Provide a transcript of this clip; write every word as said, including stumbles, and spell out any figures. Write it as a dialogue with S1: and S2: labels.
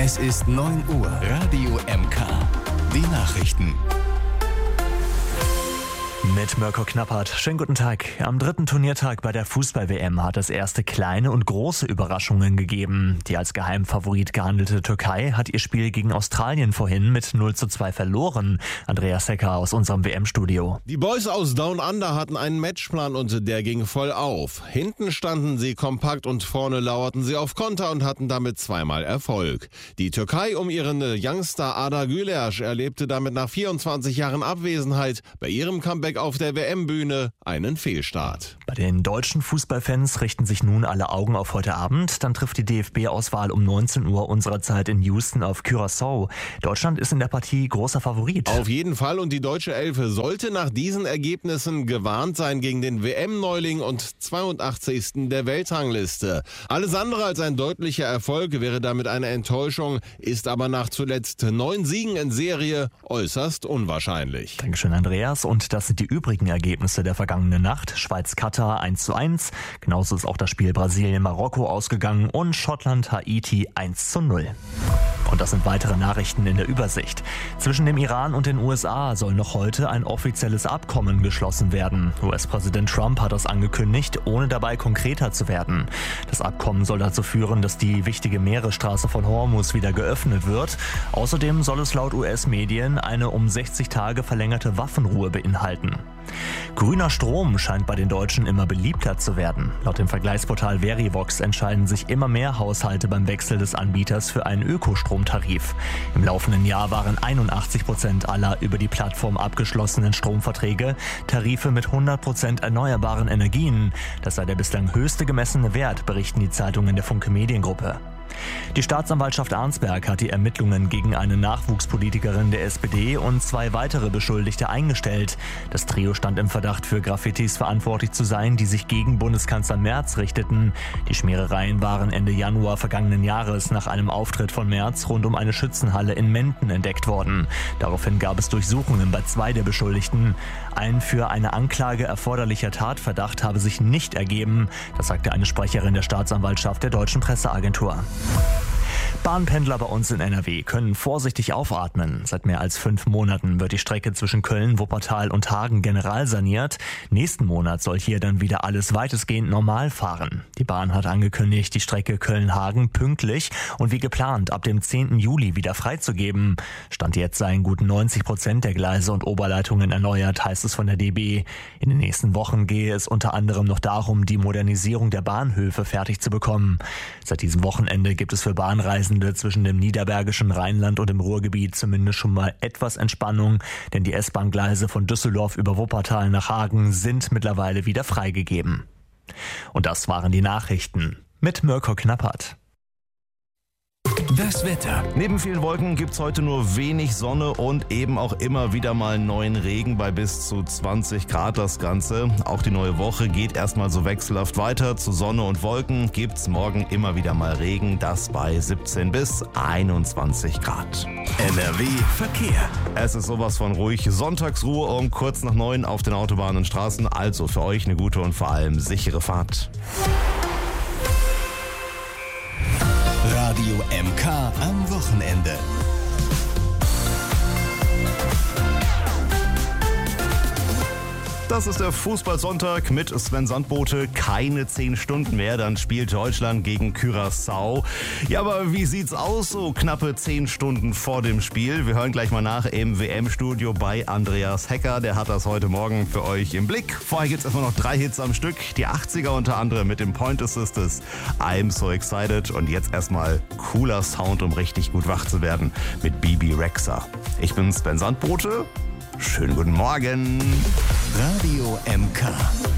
S1: Es ist neun Uhr. Radio M K. Die Nachrichten.
S2: Mit Mirko Knappert. Schönen guten Tag. Am dritten Turniertag bei der Fußball-W M hat es erste kleine und große Überraschungen gegeben. Die als Geheimfavorit gehandelte Türkei hat ihr Spiel gegen Australien vorhin mit null zu zwei verloren. Andreas Hecker aus unserem W M-Studio.
S3: Die Boys aus Down Under hatten einen Matchplan und der ging voll auf. Hinten standen sie kompakt und vorne lauerten sie auf Konter und hatten damit zweimal Erfolg. Die Türkei um ihren Youngster Arda Güler erlebte damit nach vierundzwanzig Jahren Abwesenheit bei ihrem Comeback auf der W M-Bühne einen Fehlstart.
S2: Bei den deutschen Fußballfans richten sich nun alle Augen auf heute Abend. Dann trifft die D F B-Auswahl um neunzehn Uhr unserer Zeit in Houston auf Curaçao. Deutschland ist in der Partie großer Favorit.
S3: Auf jeden Fall, und die deutsche Elfe sollte nach diesen Ergebnissen gewarnt sein gegen den W M-Neuling und zweiundachtzigsten der Weltrangliste. Alles andere als ein deutlicher Erfolg wäre damit eine Enttäuschung, ist aber nach zuletzt neun Siegen in Serie äußerst unwahrscheinlich.
S2: Dankeschön, Andreas. Und das sind die übrigen Ergebnisse der vergangenen Nacht. Schweiz-Katar eins zu eins. Genauso ist auch das Spiel Brasilien-Marokko ausgegangen und Schottland-Haiti eins zu null. Und das sind weitere Nachrichten in der Übersicht. Zwischen dem Iran und den U S A soll noch heute ein offizielles Abkommen geschlossen werden. U S-Präsident Trump hat das angekündigt, ohne dabei konkreter zu werden. Das Abkommen soll dazu führen, dass die wichtige Meeresstraße von Hormuz wieder geöffnet wird. Außerdem soll es laut U S-Medien eine um sechzig Tage verlängerte Waffenruhe beinhalten. Grüner Strom scheint bei den Deutschen immer beliebter zu werden. Laut dem Vergleichsportal Verivox entscheiden sich immer mehr Haushalte beim Wechsel des Anbieters für einen Ökostromtarif. Im laufenden Jahr waren einundachtzig Prozent aller über die Plattform abgeschlossenen Stromverträge Tarife mit hundert Prozent erneuerbaren Energien. Das sei der bislang höchste gemessene Wert, berichten die Zeitungen der Funke Mediengruppe. Die Staatsanwaltschaft Arnsberg hat die Ermittlungen gegen eine Nachwuchspolitikerin der S P D und zwei weitere Beschuldigte eingestellt. Das Trio stand im Verdacht, für Graffitis verantwortlich zu sein, die sich gegen Bundeskanzler Merz richteten. Die Schmierereien waren Ende Januar vergangenen Jahres nach einem Auftritt von Merz rund um eine Schützenhalle in Menden entdeckt worden. Daraufhin gab es Durchsuchungen bei zwei der Beschuldigten. Ein für eine Anklage erforderlicher Tatverdacht habe sich nicht ergeben. Das sagte eine Sprecherin der Staatsanwaltschaft der Deutschen Presseagentur. Bahnpendler bei uns in N R W können vorsichtig aufatmen. Seit mehr als fünf Monaten wird die Strecke zwischen Köln, Wuppertal und Hagen generalsaniert. Nächsten Monat soll hier dann wieder alles weitestgehend normal fahren. Die Bahn hat angekündigt, die Strecke Köln-Hagen pünktlich und wie geplant ab dem zehnten Juli wieder freizugeben. Stand jetzt seien gut neunzig Prozent der Gleise und Oberleitungen erneuert, heißt es von der D B. In den nächsten Wochen gehe es unter anderem noch darum, die Modernisierung der Bahnhöfe fertig zu bekommen. Seit diesem Wochenende gibt es für Bahnreisende zwischen dem niederbergischen Rheinland und dem Ruhrgebiet zumindest schon mal etwas Entspannung, denn die S-Bahn-Gleise von Düsseldorf über Wuppertal nach Hagen sind mittlerweile wieder freigegeben. Und das waren die Nachrichten mit Mirko Knappert.
S1: Das Wetter.
S4: Neben vielen Wolken gibt's heute nur wenig Sonne und eben auch immer wieder mal neuen Regen bei bis zu zwanzig Grad das Ganze. Auch die neue Woche geht erstmal so wechselhaft weiter. Zu Sonne und Wolken gibt's morgen immer wieder mal Regen, das bei siebzehn bis einundzwanzig Grad.
S1: N R W Verkehr.
S4: Es ist sowas von ruhig. Sonntagsruhe um kurz nach neun auf den Autobahnen und Straßen. Also für euch eine gute und vor allem sichere Fahrt.
S1: Radio M K am Wochenende.
S4: Das ist der Fußballsonntag mit Sven Sandbote. Keine zehn Stunden mehr, dann spielt Deutschland gegen Curaçao. Ja, aber wie sieht's aus, so knappe zehn Stunden vor dem Spiel? Wir hören gleich mal nach im W M-Studio bei Andreas Hecker. Der hat das heute Morgen für euch im Blick. Vorher gibt's erstmal noch drei Hits am Stück. Die achtziger unter anderem mit dem Pointer Sisters. I'm so excited. Und jetzt erstmal cooler Sound, um richtig gut wach zu werden mit Bibi Rexha. Ich bin Sven Sandbote. Schönen guten Morgen.
S1: Radio M K.